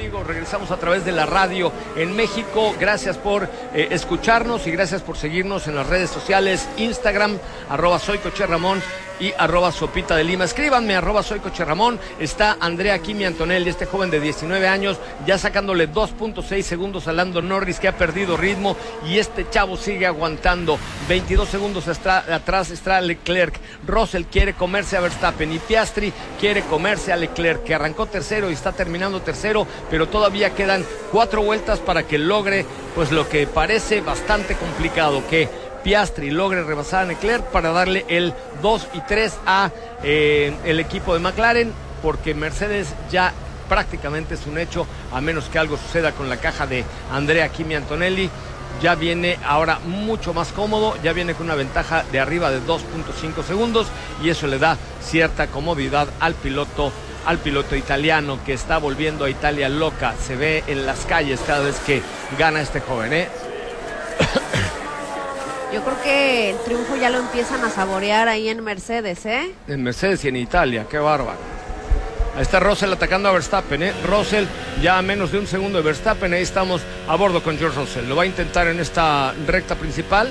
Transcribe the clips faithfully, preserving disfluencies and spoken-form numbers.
amigos? Regresamos a través de la radio en México. Gracias por eh, escucharnos y gracias por seguirnos en las redes sociales, Instagram, arroba soy Coche Ramón y arroba Sopita de Lima. Escríbanme, arroba soy Coche Ramón. Está Andrea Kimi Antonelli, este joven de diecinueve años, ya sacándole dos punto seis segundos a Lando Norris, que ha perdido ritmo, y este chavo sigue aguantando. veintidós segundos está, atrás está Leclerc. Russell quiere comerse a Verstappen y Piastri quiere comerse a Leclerc, que arrancó tercero y está terminando tercero, pero todavía quedan cuatro vueltas para que logre pues lo que parece bastante complicado, que Piastri logre rebasar a Leclerc para darle el dos y tres a eh, el equipo de McLaren, porque Mercedes ya prácticamente es un hecho, a menos que algo suceda con la caja de Andrea Kimi Antonelli. Ya viene ahora mucho más cómodo, ya viene con una ventaja de arriba de dos punto cinco segundos, y eso le da cierta comodidad al piloto al piloto italiano, que está volviendo a Italia loca. Se ve en las calles cada vez que gana este joven, ¿eh? Yo creo que el triunfo ya lo empiezan a saborear ahí en Mercedes, ¿eh? En Mercedes y en Italia, qué bárbaro. Ahí está Russell atacando a Verstappen, ¿eh? Russell ya a menos de un segundo de Verstappen. Ahí estamos a bordo con George Russell. Lo va a intentar en esta recta principal.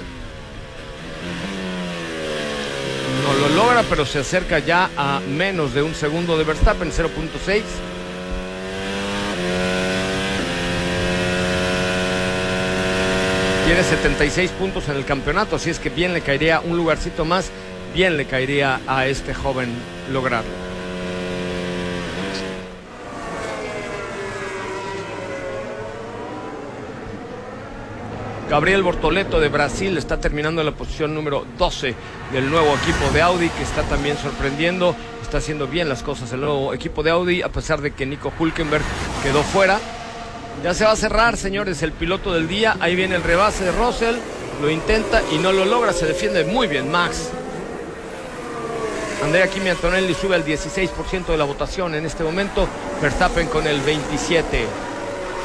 No lo logra, pero se acerca ya a menos de un segundo de Verstappen, cero punto seis. Tiene setenta y seis puntos en el campeonato, así es que bien le caería un lugarcito más, bien le caería a este joven lograrlo. Gabriel Bortoleto de Brasil está terminando en la posición número doce del nuevo equipo de Audi, que está también sorprendiendo, está haciendo bien las cosas el nuevo equipo de Audi, a pesar de que Nico Hülkenberg quedó fuera. Ya se va a cerrar, señores, el piloto del día. Ahí viene el rebase de Russell, lo intenta y no lo logra, se defiende muy bien Max. Andrea Kimi Antonelli sube al dieciséis por ciento de la votación en este momento, Verstappen con el veintisiete por ciento.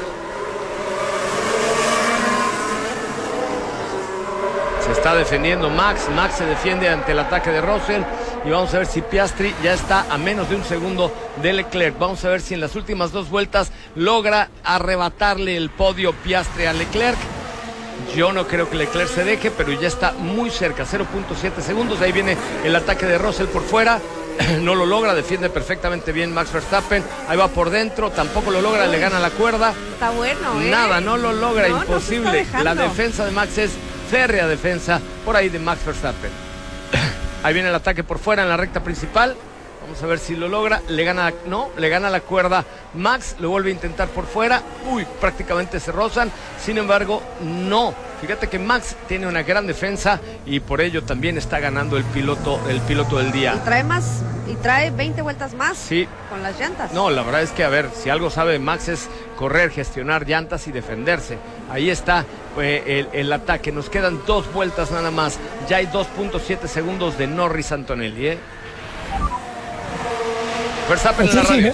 Se está defendiendo Max, Max se defiende ante el ataque de Russell, y vamos a ver si Piastri ya está a menos de un segundo de Leclerc. Vamos a ver si en las últimas dos vueltas logra arrebatarle el podio Piastri a Leclerc. Yo no creo que Leclerc se deje, pero ya está muy cerca, cero punto siete segundos. Ahí viene el ataque de Russell por fuera. No lo logra, defiende perfectamente bien Max Verstappen. Ahí va por dentro, tampoco lo logra, le gana la cuerda. Está bueno, ¿eh? Nada, no lo logra, no, imposible. No la defensa de Max es férrea defensa por ahí de Max Verstappen. Ahí viene el ataque por fuera en la recta principal. Vamos a ver si lo logra. Le gana, no, le gana la cuerda Max, lo vuelve a intentar por fuera. Uy, prácticamente se rozan. Sin embargo, no. Fíjate que Max tiene una gran defensa y por ello también está ganando el piloto, el piloto del día. Y trae más, y trae veinte vueltas más, sí, con las llantas. No, la verdad es que, a ver, si algo sabe Max es correr, gestionar llantas y defenderse. Ahí está eh, el, el ataque. Nos quedan dos vueltas nada más. Ya hay dos punto siete segundos de Norris Antonelli, ¿eh? Verstappen en la radio.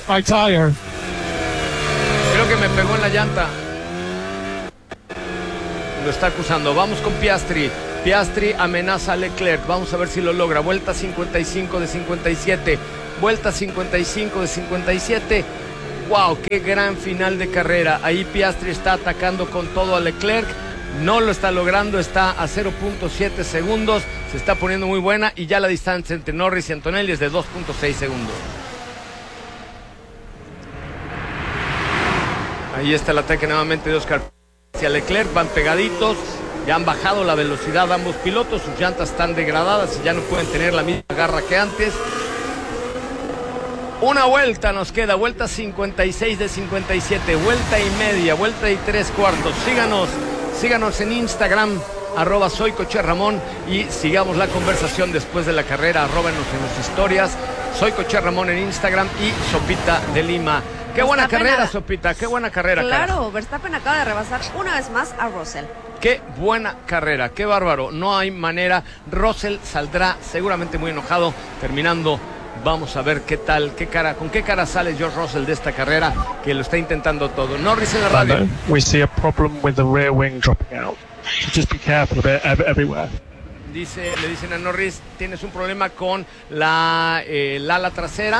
Creo que me pegó en la llanta. Lo está acusando. Vamos con Piastri. Piastri amenaza a Leclerc. Vamos a ver si lo logra. Vuelta cincuenta y cinco de cincuenta y siete. Vuelta cincuenta y cinco de cincuenta y siete. Wow, qué gran final de carrera. Ahí Piastri está atacando con todo a Leclerc. No lo está logrando, está a cero punto siete segundos. Se está poniendo muy buena y ya la distancia entre Norris y Antonelli es de dos punto seis segundos. Ahí está el ataque nuevamente de Oscar hacia Leclerc, van pegaditos, ya han bajado la velocidad ambos pilotos, sus llantas están degradadas y ya no pueden tener la misma garra que antes. Una vuelta nos queda, vuelta cincuenta y seis de cincuenta y siete, vuelta y media, vuelta y tres cuartos. Síganos, síganos en Instagram, arroba soy Coche Ramón, y sigamos la conversación después de la carrera. Arróbenos en sus historias, soy Coche Ramón en Instagram y Sopita de Lima. Qué buena Verstappen carrera, a... Sopita, qué buena carrera. Claro, carajo. Verstappen acaba de rebasar una vez más a Russell. Qué buena carrera, qué bárbaro, no hay manera. Russell saldrá seguramente muy enojado terminando. Vamos a ver qué tal, qué cara, con qué cara sale George Russell de esta carrera, que lo está intentando todo. Norris en la radio. We see a problem with the rear wing dropping out. So just be careful of it everywhere. Dice, le dicen a Norris, tienes un problema con la, eh, el ala trasera,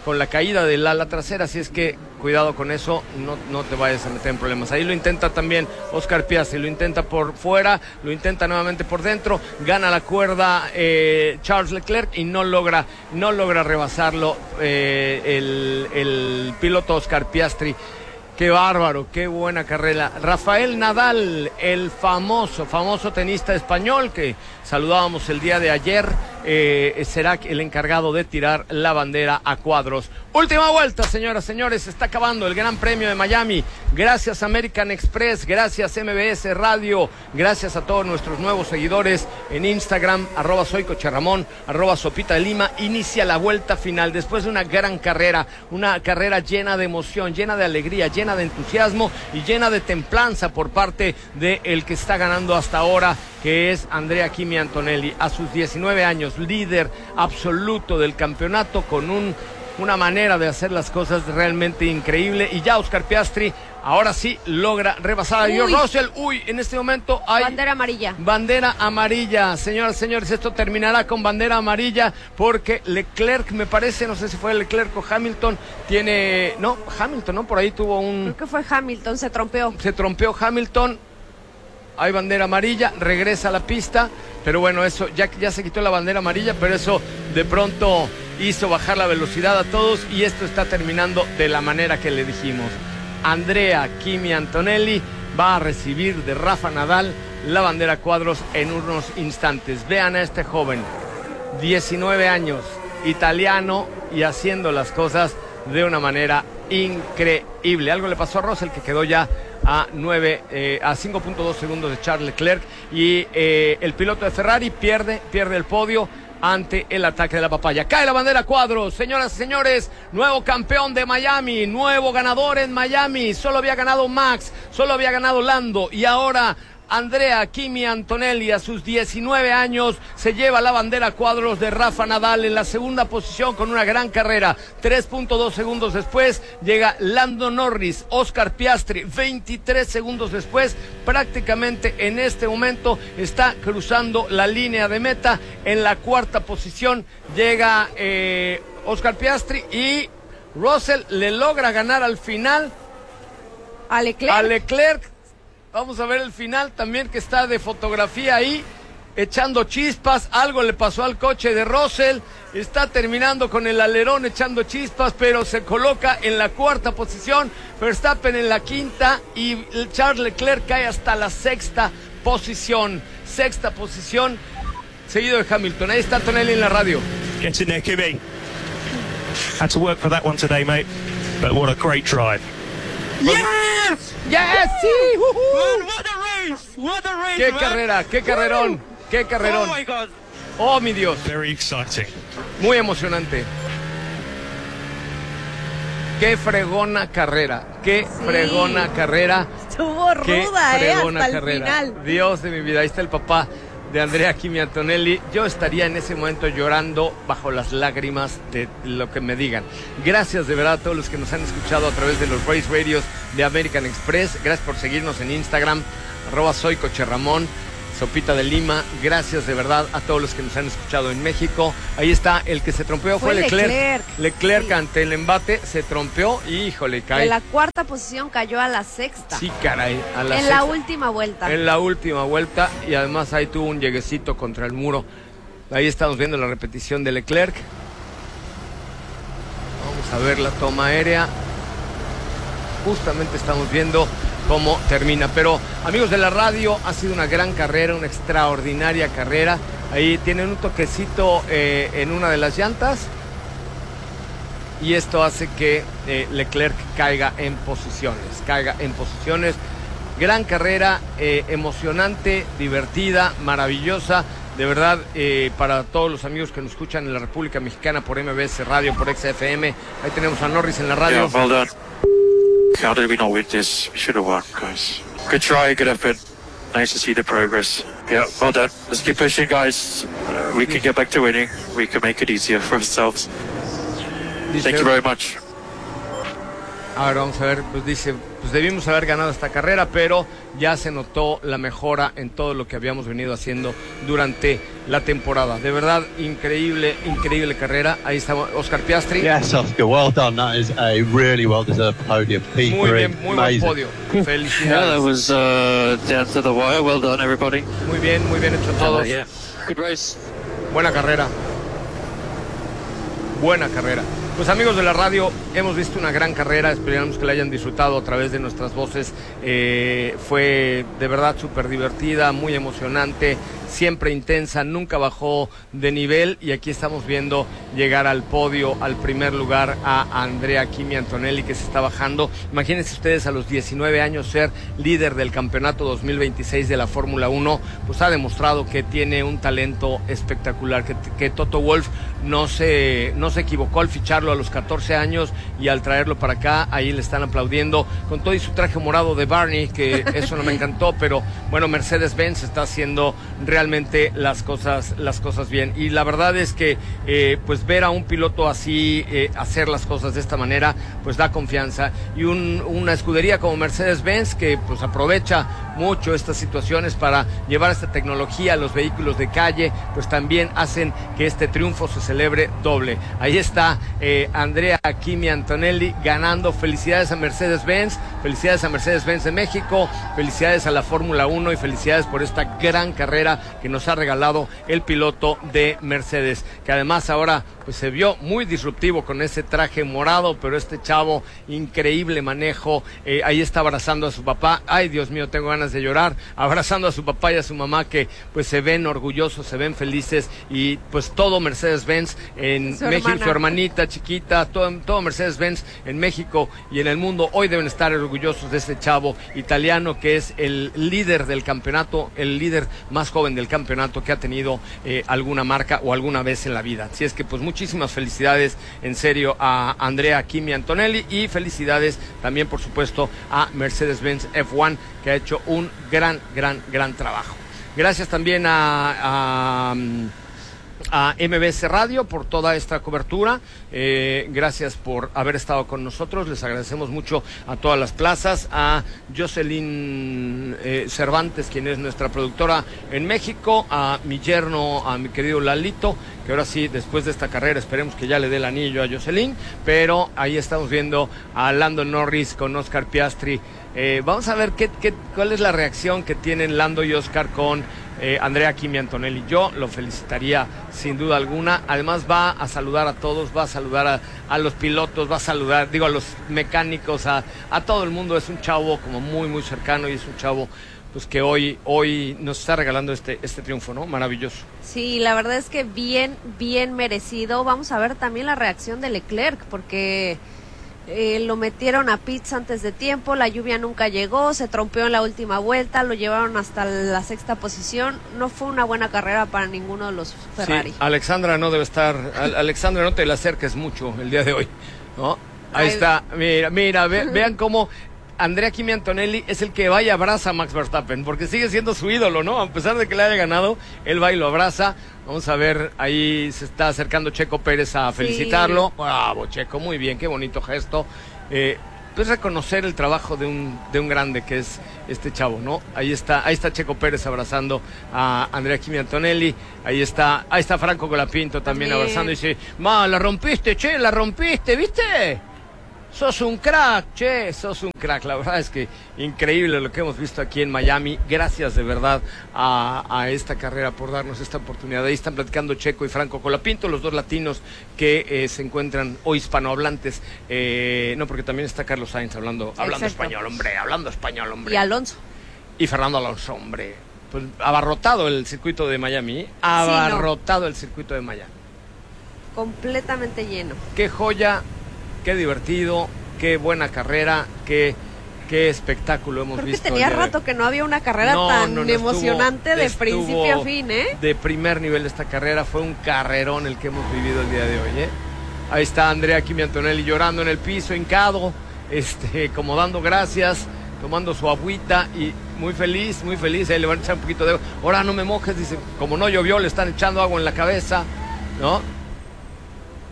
con la caída del ala trasera, así es que cuidado con eso, no, no te vayas a meter en problemas. Ahí lo intenta también Oscar Piastri, lo intenta por fuera, lo intenta nuevamente por dentro, gana la cuerda eh, Charles Leclerc y no logra, no logra rebasarlo eh, el, el piloto Oscar Piastri. Qué bárbaro, qué buena carrera. Rafael Nadal, el famoso, famoso tenista español que saludábamos el día de ayer, eh, será el encargado de tirar la bandera a cuadros. Última vuelta, señoras, señores, se está acabando el Gran Premio de Miami. Gracias American Express, gracias M B S Radio, gracias a todos nuestros nuevos seguidores en Instagram, arroba soy Coche Ramón, arroba Sopita de Lima. Inicia la vuelta final después de una gran carrera, una carrera llena de emoción, llena de alegría, llena de entusiasmo y llena de templanza por parte de el que está ganando hasta ahora, que es Andrea Kimi Antonelli, a sus diecinueve años, líder absoluto del campeonato, con un, una manera de hacer las cosas realmente increíble. Y ya Oscar Piastri ahora sí logra rebasar a George Russell. Uy, en este momento hay bandera amarilla. Bandera amarilla, señoras y señores, esto terminará con bandera amarilla porque Leclerc, me parece, no sé si fue Leclerc o Hamilton, tiene, no, Hamilton, ¿no? Por ahí tuvo un... Creo que fue Hamilton, se trompeó. Se trompeó Hamilton. Hay bandera amarilla, regresa a la pista, pero bueno, eso, ya, ya se quitó la bandera amarilla, pero eso de pronto hizo bajar la velocidad a todos y esto está terminando de la manera que le dijimos. Andrea Kimi Antonelli va a recibir de Rafa Nadal la bandera cuadros en unos instantes. Vean a este joven, diecinueve años, italiano y haciendo las cosas de una manera increíble. Algo le pasó a Russell, que quedó ya a nueve, eh, a cinco punto dos segundos de Charles Leclerc, y eh, el piloto de Ferrari pierde, pierde el podio ante el ataque de la papaya. Cae la bandera cuadros, señoras y señores, nuevo campeón de Miami, nuevo ganador en Miami. Solo había ganado Max, solo había ganado Lando, y ahora Andrea Kimi Antonelli, a sus diecinueve años, se lleva la bandera cuadros de Rafa Nadal en la segunda posición con una gran carrera. tres punto dos segundos después llega Lando Norris, Oscar Piastri, veintitrés segundos después, prácticamente en este momento está cruzando la línea de meta. En la cuarta posición llega eh, Oscar Piastri y Russell le logra ganar al final a Leclerc. A Leclerc. Vamos a ver el final también, que está de fotografía ahí, echando chispas. Algo le pasó al coche de Russell, está terminando con el alerón echando chispas, pero se coloca en la cuarta posición. Verstappen en la quinta y Charles Leclerc cae hasta la sexta posición. Sexta posición, seguido de Hamilton. Ahí está Antonelli en la radio. Get in there, Kimi. Had to work for that one today, mate. But what a great drive. Yes! Yes, sí. Man, what a race! What a race! Qué man. carrera, qué carrerón, qué carrerón. Oh my God! Oh, mi Dios. Very exciting. Muy emocionante. Qué fregona carrera, qué Sí. fregona carrera. Estuvo Qué ruda, eh, fregona hasta el carrera. final. Dios de mi vida, ahí está el papá de Andrea Kimi Antonelli. Yo estaría en ese momento llorando bajo las lágrimas de lo que me digan. Gracias de verdad a todos los que nos han escuchado a través de los Race Radios de American Express. Gracias por seguirnos en Instagram, arroba soy Coche Ramón, Sopita de Lima. Gracias de verdad a todos los que nos han escuchado en México. Ahí está, el que se trompeó fue, Fue Leclerc. Leclerc. Leclerc Sí. ante el embate se trompeó y híjole, cae. De la cuarta posición cayó a la sexta. Sí, caray, a la en sexta. la última vuelta. En la última vuelta, y además ahí tuvo un lleguecito contra el muro. Ahí estamos viendo la repetición de Leclerc. Vamos a ver la toma aérea. Justamente estamos viendo cómo termina. Pero amigos de la radio, ha sido una gran carrera, una extraordinaria carrera. Ahí tienen un toquecito eh, en una de las llantas. Y esto hace que eh, Leclerc caiga en posiciones, caiga en posiciones. Gran carrera, eh, emocionante, divertida, maravillosa. De verdad, eh, para todos los amigos que nos escuchan en la República Mexicana por M B S Radio, por X F M. Ahí tenemos a Norris en la radio. Yeah, well done. How did we not win this? We should have won, guys. Good try, good effort. Nice to see the progress. Yeah, well done. Let's keep pushing, guys. Uh, we can get back to winning. We can make it easier for ourselves. Thank you very much. A ver, vamos a ver, pues dice, pues debimos haber ganado esta carrera, pero ya se notó la mejora en todo lo que habíamos venido haciendo durante la temporada. De verdad, increíble, increíble carrera. Ahí está Oscar Piastri. Yes, Oscar, well done. That is a really well-deserved podium. P Muy three, bien, muy buen podio. Felicidades. Yeah, that was uh, down to the wire. Well done, everybody. Muy bien, muy bien hecho todos. Uh, yeah, good race. Buena carrera. Buena carrera. Pues amigos de la radio, hemos visto una gran carrera, esperamos que la hayan disfrutado a través de nuestras voces. Eh, fue de verdad súper divertida, muy emocionante, siempre intensa, nunca bajó de nivel y aquí estamos viendo llegar al podio, al primer lugar a Andrea Kimi Antonelli, que se está bajando. Imagínense ustedes, a los diecinueve años ser líder del campeonato dos mil veintiséis de la Fórmula uno, pues ha demostrado que tiene un talento espectacular, que, que Toto Wolff no se, no se equivocó al ficharlo a los catorce años y al traerlo para acá. Ahí le están aplaudiendo con todo y su traje morado de Barney, que eso no me encantó, pero bueno, Mercedes-Benz está haciendo realmente las cosas, las cosas bien, y la verdad es que eh, pues ver a un piloto así eh, hacer las cosas de esta manera pues da confianza, y un, una escudería como Mercedes-Benz que pues aprovecha mucho estas situaciones para llevar esta tecnología a los vehículos de calle, pues también hacen que este triunfo se celebre doble. Ahí está eh, Andrea Kimi Antonelli ganando. Felicidades a Mercedes-Benz, felicidades a Mercedes-Benz de México, felicidades a la Fórmula uno y felicidades por esta gran carrera que nos ha regalado el piloto de Mercedes, que además ahora pues se vio muy disruptivo con ese traje morado, pero este chavo, increíble manejo. Eh, ahí está abrazando a su papá. Ay, Dios mío, tengo ganas de llorar. Abrazando a su papá y a su mamá, que pues se ven orgullosos, se ven felices, y pues todo Mercedes-Benz en su México, hermana. su hermanita chiquita, todo, todo Mercedes-Benz en México y en el mundo hoy deben estar orgullosos de este chavo italiano que es el líder del campeonato, el líder más joven del campeonato que ha tenido eh, alguna marca o alguna vez en la vida. Así es que pues muchísimas felicidades en serio a Andrea Kimi Antonelli, y felicidades también por supuesto a Mercedes-Benz F uno, que ha hecho un gran, gran, gran trabajo. Gracias también a... a a M B S Radio por toda esta cobertura. Eh, gracias por haber estado con nosotros, les agradecemos mucho a todas las plazas, a Jocelyn eh, Cervantes, quien es nuestra productora en México, a mi yerno, a mi querido Lalito, que ahora sí, después de esta carrera, esperemos que ya le dé el anillo a Jocelyn, pero ahí estamos viendo a Lando Norris con Oscar Piastri. Eh, vamos a ver qué, qué, cuál es la reacción que tienen Lando y Oscar con eh, Andrea Kimi Antonelli. Yo lo felicitaría sin duda alguna. Además va a saludar a todos, va a saludar a, a los pilotos, va a saludar, digo, a los mecánicos, a, a todo el mundo. Es un chavo como muy, muy cercano, y es un chavo pues que hoy, hoy nos está regalando este, este triunfo, ¿no? Maravilloso. Sí, la verdad es que bien, bien merecido. Vamos a ver también la reacción de Leclerc, porque... Eh, lo metieron a pits antes de tiempo, la lluvia nunca llegó, se trompeó en la última vuelta, lo llevaron hasta la sexta posición. No fue una buena carrera para ninguno de los Ferrari. Sí, Alexandra no debe estar, Al- Alexandra, no te la acerques mucho el día de hoy, ¿no? Ahí Ay. está, mira, mira, ve, vean cómo Andrea Kimi Antonelli es el que va y abraza a Max Verstappen, porque sigue siendo su ídolo, ¿no? A pesar de que le haya ganado, él va y lo abraza. Vamos a ver, ahí se está acercando Checo Pérez a felicitarlo. Sí. Bravo, Checo, muy bien, qué bonito gesto. Eh, pues reconocer el trabajo de un, de un grande que es este chavo, ¿no? Ahí está, ahí está Checo Pérez abrazando a Andrea Kimi Antonelli. Ahí está, ahí está Franco Colapinto también, también abrazando y dice, ma, la rompiste, che, la rompiste, ¿viste? Sos un crack, che, sos un crack. La verdad es que increíble lo que hemos visto aquí en Miami. Gracias de verdad a, a esta carrera por darnos esta oportunidad. Ahí están platicando Checo y Franco Colapinto, los dos latinos que eh, se encuentran, o hispanohablantes. Eh, no, porque también está Carlos Sainz hablando, hablando español, hombre, hablando español, hombre. Y Alonso. Y Fernando Alonso, hombre. Pues abarrotado el circuito de Miami, abarrotado sí, no. el circuito de Miami. Completamente lleno. Qué joya. Qué divertido, qué buena carrera, qué, qué espectáculo hemos Creo visto. Creo que tenía rato que no había una carrera no, tan no, no, emocionante estuvo, de estuvo principio a fin, ¿eh? De primer nivel esta carrera, fue un carrerón el que hemos vivido el día de hoy, ¿eh? Ahí está Andrea Kimi Antonelli llorando en el piso, hincado, este, como dando gracias, tomando su agüita y muy feliz, muy feliz. Ahí le van a echar un poquito de agua. Ahora no me mojes, dice, como no llovió, le están echando agua en la cabeza, ¿no?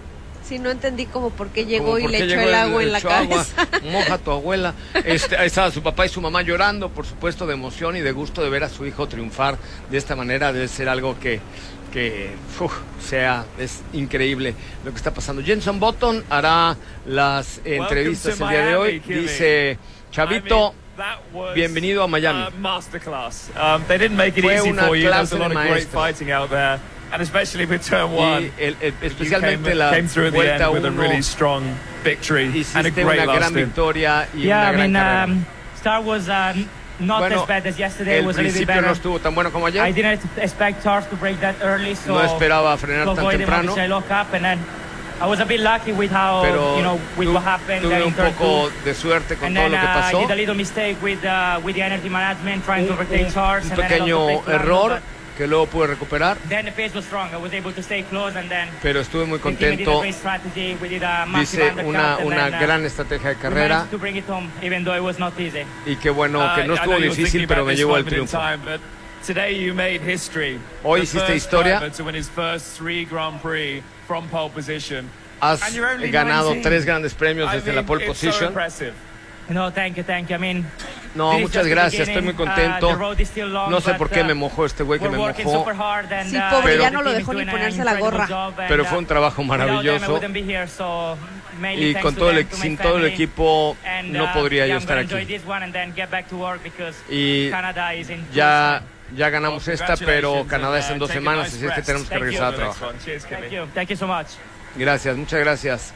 Sí, no entendí como por qué llegó Como y por le qué echó llegó el y agua le en la echó agua. cabeza. Moja a tu abuela. Este, ahí estaba su papá y su mamá llorando, por supuesto, de emoción y de gusto de ver a su hijo triunfar de esta manera. Debe ser algo que, que uf, sea, es increíble lo que está pasando. Jenson Button hará las entrevistas el día de hoy. Dice, Chavito, bienvenido a Miami. Masterclass. Um, they didn't make it Fue easy una for you. There's clase a lot de of great maestro. fighting out there, and especially with turn one. Y el, el, You especialmente came, la came through at the vuelta end with a uno, really strong victory and a hiciste great una gran last in. victoria y Yeah, una I gran mean, carrera. um, start was uh, not Bueno, as bad as yesterday. It el was a little bit principio no better. estuvo tan bueno como I ayer. didn't expect Charles to break that early, so No esperaba frenar to tan avoid him, temprano, obviously I lock up, and then I was a bit lucky with how, pero you know, with tu- what happened tuve uh, in un turn poco two. de suerte con And todo then lo que uh, I pasó. did a little mistake with uh, with the energy management, trying to Un, overtake un- Charles, un and then I pequeño lost the pace error but que luego pude recuperar, then the pace was strong. I was able to stay close, and then pero estuve muy the team did a contento. great strategy. We did a massive Dice undercut, una, and una then, uh, gran estrategia de we carrera managed to bring it home, even though it was not easy. y qué bueno que Uh, no I estuvo know you were difícil, thinking pero about me this llevó el moment in triunfo. time, but today you made history. Hoy The hiciste first historia. driver to win his first three Grand Prix from pole position. Has And you're only ganado nineteen. tres grandes premios I desde mean, la pole it's so position. impressive. No, thank you, thank you. I mean, No, this is muchas just the gracias, estoy beginning. muy Uh, the contento. road is still long, No sé but, por qué uh, me mojó este güey que we're me working mojó, super hard and, Sí, uh, pobre, Pero- ya no lo the team dejó is ni doing ponerse an la incredible gorra. job, and, pero uh, fue un trabajo without them, I maravilloso wouldn't be here, so mainly y thanks con to todo el, them, equ- to my sin todo el family. equipo And, no uh, podría yeah, yo I'm estar gonna enjoy aquí. this one and then get back to work because Y Canada is in ya, full ya ganamos Well, esta, pero congratulations, Canadá es en and, dos uh, take a semanas, nice así es que rest. tenemos que Thank you. regresar a For the next trabajar. one. Cheers, swing. Kimmy. Thank you, thank you so much. Gracias, muchas gracias.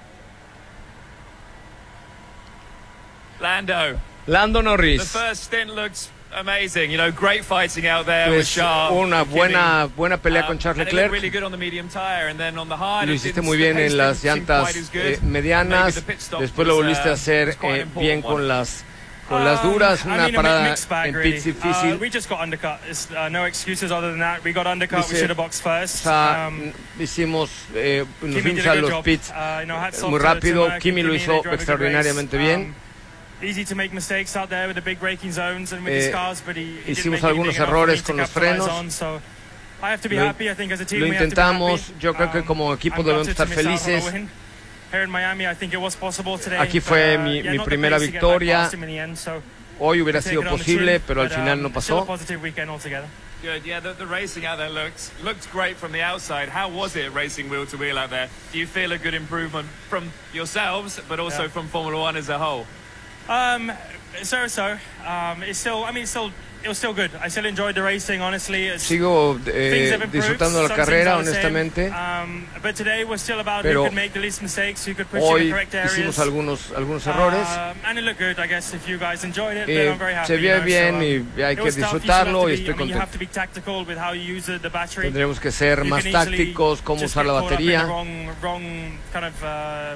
Lando, Lando the Norris, first stint looked amazing. You know, great fighting out there with pues Sharp. una and buena, Kimmy. buena pelea Um, con Charles and it looked Leclerc. really good on the medium tire, and then on the hard, Lo it hiciste didn't- muy the bien pace en las didn't seem llantas quite as good. eh, Maybe medianas, the pit stop después lo was, volviste a uh, hacer was quite eh, important bien con one. las con las duras, Um, una I mean, a parada mixed bag, en really. pits difícil. Uh, we just got undercut. It's, uh, no excuses other than that. We got undercut. Dice, we should have boxed O first. sea, Um, hicimos, eh, nos Kimi fuimos did a a good los job. pits Uh, you know, hats off muy to- to rápido. Merck and Kimi lo Kimi, hizo they drove a good extraordinariamente race. bien. Um, Easy to make mistakes out there with the big braking zones and with Eh, his cars, but he, he didn't hicimos make algunos anything enough for me errores to con los capitalize frenos. on, so I have to be Lo- happy. I think as a team lo we have to be intentamos. happy. Yo creo que Um, como equipo I'm debemos gutted estar to miss out on a felices. win. Here in Miami, I think it was possible today, Aquí but, fue uh, mi- yeah, mi not the primera pace to get victoria. back past him in the end, so Hoy hubiera take sido it on the posible, chin, pero al but, final um, no still a pasó. positive weekend altogether. Good, yeah, the, the racing out there looked looked great from the outside. How was it racing wheel to wheel out there? Do you feel a good improvement from yourselves, but also Yeah. from Formula One as a whole? Um, so so. Um, it's still. I mean, it's still. It was still good. I still enjoyed the racing. Honestly, it's, Sigo things eh, have improved. disfrutando de la Some things carrera, are the same. honestamente. Um, but today was still about Pero who could make the least mistakes, who could push in the Hoy correct hicimos areas. algunos algunos errores. Um, and it looked good. I guess if you guys enjoyed it, Eh, then I'm very happy. se vio you know, bien so, um, y hay it que was tough. You still have disfrutarlo to y be- estoy I mean, you have contento. to be tactical with how you use the, the battery. Tendremos que ser You más can easily tácticos, cómo just usar get la caught up in the batería. Wrong, wrong kind of uh,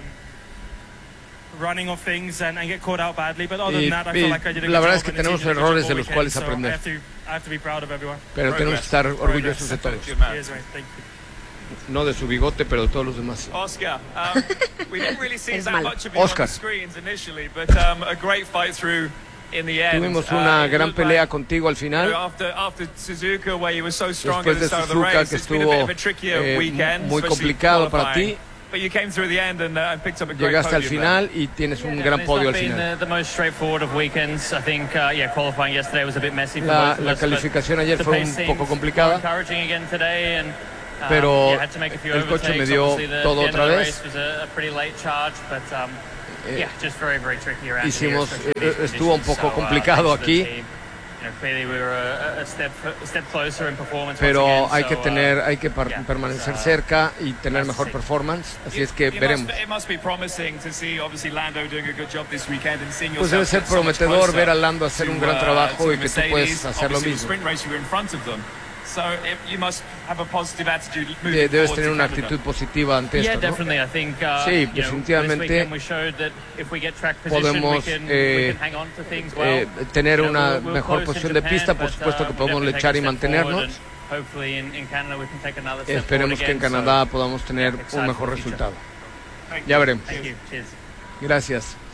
running of things and, and get caught out badly. But other Y- than that, I y feel like I did a la good verdad job es que and the tenemos team did a good errores job de all los weekend, cuales so I aprender. have to, I have to be proud of everyone. Pero tenemos que estar orgullosos de todos. Good man. Cheers, mate. Thank you. No de su bigote, pero de todos los demás. Oscar, um, we didn't really see Es that malo. much of you Oscar. on the screens initially, but um, a great fight through in the end. Tuvimos Uh, una it gran looked pelea like, contigo al you know, final. after, after Suzuka, where you were so strong Después at the de start of the Suzuka, race, que it's been a bit of a estuvo trickier eh, weekend, muy especially complicado para qualifying. ti. But you came through the end and, uh, and picked up a great Llegaste al podium there. final y tienes un Yeah, gran it's podio not al been final. the, the most straightforward of weekends. I think, uh, yeah, qualifying yesterday was a bit messy for La, both of la us, but calificación ayer the fue pace un seemed poco more complicada, encouraging again today, and, um, pero yeah, had to make a few el coche me overtakes. dio Obviously, the, todo the end otra of the vez. race was a, a pretty late charge, but um, Eh, yeah, just very, very tricky around hicimos, here, especially eh, in these estuvo un conditions. poco So, uh, complicado thanks to the aquí. team. You know, clearly we were a, a step a step closer in performance. Pero once again, hay so, que uh, tener, hay que par- yeah, permanecer it's, uh, cerca y tener nice to mejor see. performance. Así You- es que you veremos. Must, it must be promising to see, obviously, Lando doing a good job this weekend and seeing Pues yourself debe ser get so much prometedor closer ver a Lando hacer to, un gran uh, trabajo to y que tú Mercedes. puedes hacer lo Obviously, the mismo. sprint race you were in front of them. So it, you must have a positive attitude moving De- Debes forward tener to una Canada. actitud positiva ante Yeah, esto, ¿no? definitely. I think uh, Sí, you know, definitivamente this weekend we showed that if we get track position, podemos, we can, eh, we can hang on to things well. Eh, tener You know, una we'll- we'll mejor close in posición de Japan, pista, por but, supuesto uh, que we'll podemos definitely lechar y take a step forward, mantenernos. and hopefully in, in Canada we can take another step Esperemos forward que en again, Canadá so, podamos tener yeah, un excited mejor for the future. resultado. Ya veremos. Thank you. Cheers. Gracias.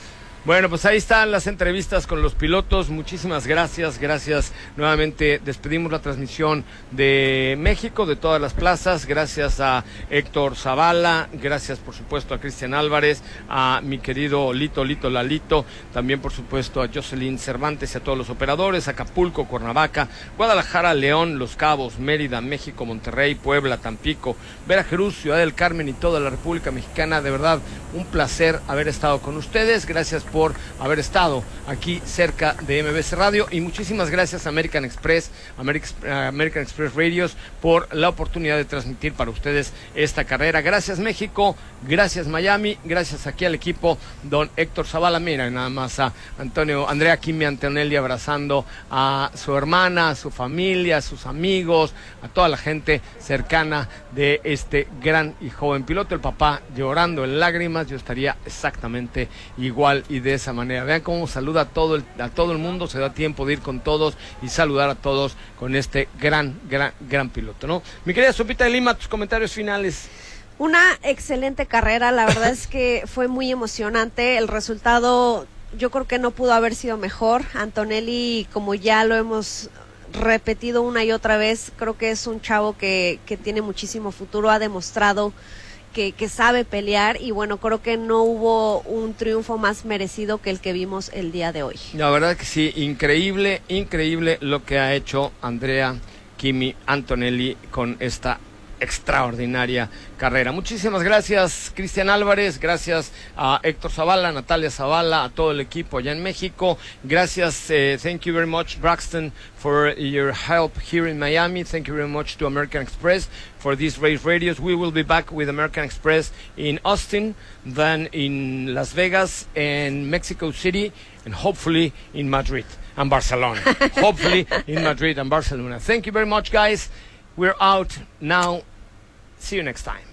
Bueno, pues ahí están las entrevistas con los pilotos. Muchísimas gracias, gracias. Nuevamente despedimos la transmisión de México, de todas las plazas. Gracias a Héctor Zavala, gracias por supuesto a Cristian Álvarez, a mi querido Lito, Lito Lalito, también por supuesto a Jocelyn Cervantes y a todos los operadores, Acapulco, Cuernavaca, Guadalajara, León, Los Cabos, Mérida, México, Monterrey, Puebla, Tampico, Veracruz, Ciudad del Carmen y toda la República Mexicana. De verdad, un placer haber estado con ustedes. Gracias por haber estado aquí cerca de M B C Radio y muchísimas gracias a American Express, American Express Radios por la oportunidad de transmitir para ustedes esta carrera. Gracias México, gracias Miami, gracias aquí al equipo, don Héctor Zavala. Mira, nada más a Antonio, Andrea Kimi Antonelli abrazando a su hermana, a su familia, a sus amigos, a toda la gente cercana de este gran y joven piloto. El papá llorando en lágrimas, yo estaría exactamente igual y de esa manera. Vean cómo saluda a todo el, a todo el mundo, se da tiempo de ir con todos y saludar a todos con este gran, gran, gran piloto, ¿no? Mi querida Sopita de Lima, tus comentarios finales. Una excelente carrera, la verdad es que fue muy emocionante. El resultado yo creo que no pudo haber sido mejor. Antonelli, como ya lo hemos repetido una y otra vez, creo que es un chavo que, que tiene muchísimo futuro, ha demostrado Que, que sabe pelear y bueno, creo que no hubo un triunfo más merecido que el que vimos el día de hoy. La verdad que sí, increíble, increíble lo que ha hecho Andrea Kimi Antonelli con esta extraordinaria carrera. Muchísimas gracias Cristian Álvarez, gracias a Héctor Zavala, Natalia Zavala, a todo el equipo allá en México. Gracias, uh, thank you very much Braxton for your help here in Miami. Thank you very much to American Express for these race radios. We will be back with American Express in Austin, then in Las Vegas and Mexico City, and hopefully in Madrid and Barcelona. Hopefully in Madrid and Barcelona. Thank you very much guys. We're out now. See you next time.